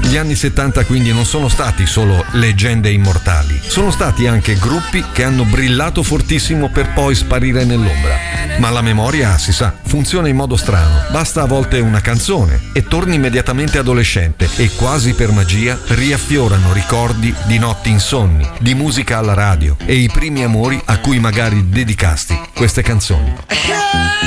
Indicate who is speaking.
Speaker 1: Gli anni 70 quindi non sono stati solo leggende immortali, sono stati anche gruppi che hanno brillato fortissimo per poi sparire nell'ombra. Ma la memoria, si sa, funziona in modo strano. Basta a volte una canzone e torni immediatamente adolescente e quasi per magia riaffiorano ricordi di notti insonni, di musica alla radio e i primi amori a cui magari dedicasti queste canzoni.